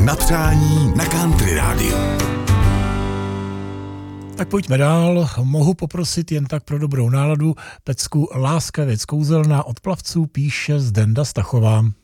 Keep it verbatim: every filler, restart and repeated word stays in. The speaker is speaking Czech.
na přání na Country rádiu. Tak pojďme dál. Mohu poprosit jen tak pro dobrou náladu pecku Láska věc kouzelná od plavců, píše Zdenda Stachová.